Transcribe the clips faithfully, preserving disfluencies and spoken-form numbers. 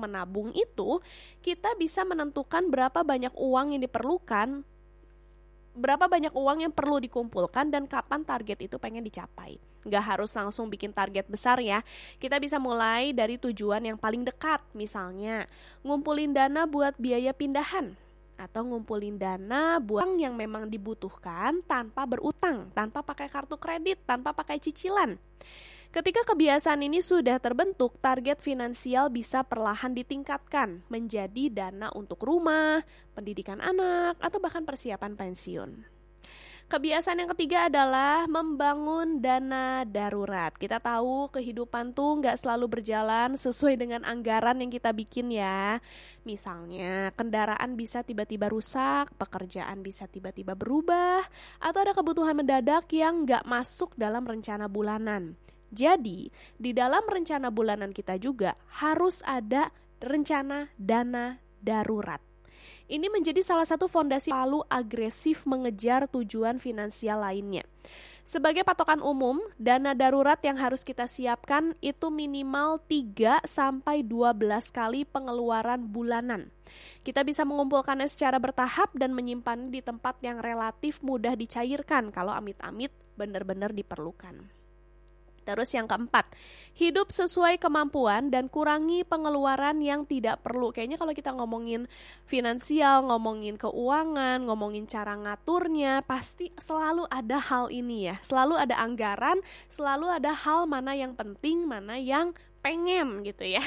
menabung itu, kita bisa menentukan berapa banyak uang yang diperlukan, berapa banyak uang yang perlu dikumpulkan, dan kapan target itu pengen dicapai. Nggak harus langsung bikin target besar ya. Kita bisa mulai dari tujuan yang paling dekat. Misalnya, ngumpulin dana buat biaya pindahan, atau ngumpulin dana buat yang memang dibutuhkan tanpa berutang, tanpa pakai kartu kredit, tanpa pakai cicilan. Ketika kebiasaan ini sudah terbentuk, target finansial bisa perlahan ditingkatkan menjadi dana untuk rumah, pendidikan anak, atau bahkan persiapan pensiun. Kebiasaan yang ketiga adalah membangun dana darurat. Kita tahu kehidupan tuh nggak selalu berjalan sesuai dengan anggaran yang kita bikin ya. Misalnya kendaraan bisa tiba-tiba rusak, pekerjaan bisa tiba-tiba berubah, atau ada kebutuhan mendadak yang nggak masuk dalam rencana bulanan. Jadi, di dalam rencana bulanan kita juga harus ada rencana dana darurat. Ini menjadi salah satu fondasi lalu agresif mengejar tujuan finansial lainnya. Sebagai patokan umum, dana darurat yang harus kita siapkan itu minimal tiga sampai dua belas kali pengeluaran bulanan. Kita bisa mengumpulkannya secara bertahap dan menyimpannya di tempat yang relatif mudah dicairkan kalau amit-amit benar-benar diperlukan. Terus yang keempat, hidup sesuai kemampuan dan kurangi pengeluaran yang tidak perlu. Kayaknya kalau kita ngomongin finansial, ngomongin keuangan, ngomongin cara ngaturnya, pasti selalu ada hal ini ya. Selalu ada anggaran, selalu ada hal mana yang penting, mana yang pengen gitu ya.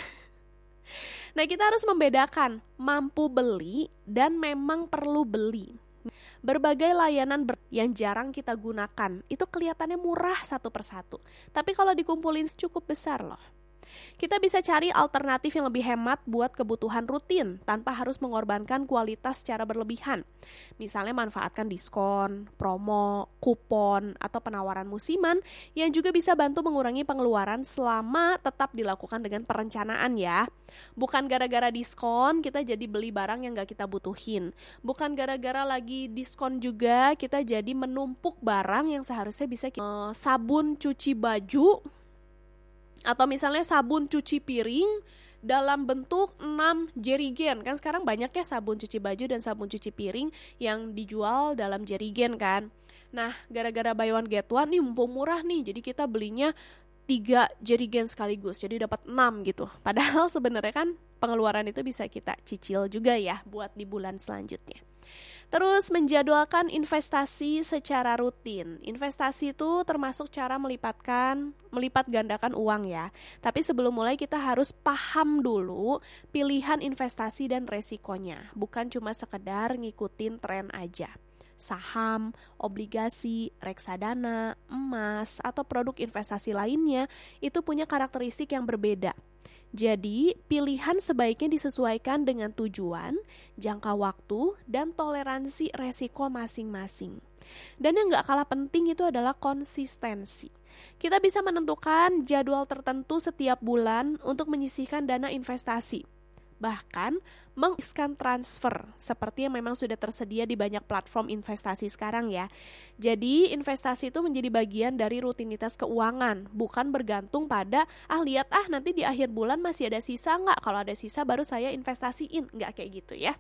Nah, kita harus membedakan mampu beli dan memang perlu beli. Berbagai layanan ber- yang jarang kita gunakan itu kelihatannya murah satu persatu, tapi kalau dikumpulin cukup besar loh. Kita bisa cari alternatif yang lebih hemat buat kebutuhan rutin tanpa harus mengorbankan kualitas secara berlebihan. Misalnya manfaatkan diskon, promo, kupon, atau penawaran musiman yang juga bisa bantu mengurangi pengeluaran selama tetap dilakukan dengan perencanaan ya. Bukan gara-gara diskon kita jadi beli barang yang gak kita butuhin. Bukan gara-gara lagi diskon juga kita jadi menumpuk barang yang seharusnya bisa kita... Uh, sabun cuci baju atau misalnya sabun cuci piring dalam bentuk enam jerigen. Kan sekarang banyak ya sabun cuci baju dan sabun cuci piring yang dijual dalam jerigen kan. Nah, gara-gara buy one get one nih mumpung murah nih, jadi kita belinya tiga jerigen sekaligus, jadi dapat enam gitu. Padahal sebenarnya kan pengeluaran itu bisa kita cicil juga ya buat di bulan selanjutnya. Terus menjadwalkan investasi secara rutin. Investasi itu termasuk cara melipatkan, melipat gandakan uang ya. Tapi sebelum mulai kita harus paham dulu pilihan investasi dan resikonya. Bukan cuma sekedar ngikutin tren aja. Saham, obligasi, reksadana, emas, atau produk investasi lainnya itu punya karakteristik yang berbeda. Jadi, pilihan sebaiknya disesuaikan dengan tujuan, jangka waktu, dan toleransi resiko masing-masing. Dan yang gak kalah penting itu adalah konsistensi. Kita bisa menentukan jadwal tertentu setiap bulan untuk menyisihkan dana investasi. Bahkan mengiskan transfer seperti yang memang sudah tersedia di banyak platform investasi sekarang ya. Jadi investasi itu menjadi bagian dari rutinitas keuangan, bukan bergantung pada ah lihat ah nanti di akhir bulan masih ada sisa nggak, kalau ada sisa baru saya investasiin, nggak kayak gitu ya.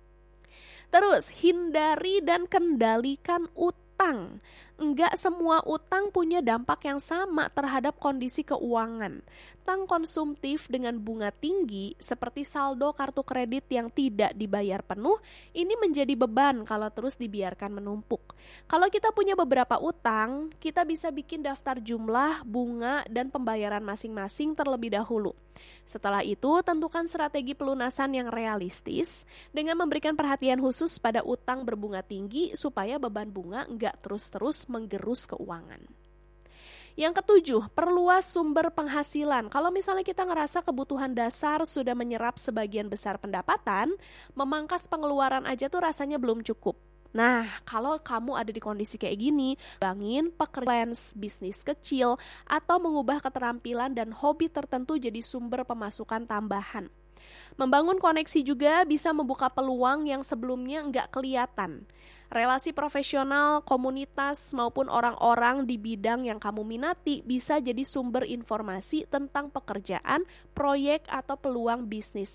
Terus hindari dan kendalikan utang. Enggak semua utang punya dampak yang sama terhadap kondisi keuangan. Utang konsumtif dengan bunga tinggi seperti saldo kartu kredit yang tidak dibayar penuh, ini menjadi beban kalau terus dibiarkan menumpuk. Kalau kita punya beberapa utang, kita bisa bikin daftar jumlah, bunga, dan pembayaran masing-masing terlebih dahulu. Setelah itu, tentukan strategi pelunasan yang realistis dengan memberikan perhatian khusus pada utang berbunga tinggi supaya beban bunga enggak terus-terus menggerus keuangan. Yang ketujuh, perluas sumber penghasilan. Kalau misalnya kita ngerasa kebutuhan dasar sudah menyerap sebagian besar pendapatan, memangkas pengeluaran aja tuh rasanya belum cukup. Nah, kalau kamu ada di kondisi kayak gini, bangin pekerjaan bisnis kecil atau mengubah keterampilan dan hobi tertentu jadi sumber pemasukan tambahan. Membangun koneksi juga bisa membuka peluang yang sebelumnya nggak kelihatan. Relasi profesional, komunitas, maupun orang-orang di bidang yang kamu minati bisa jadi sumber informasi tentang pekerjaan, proyek, atau peluang bisnis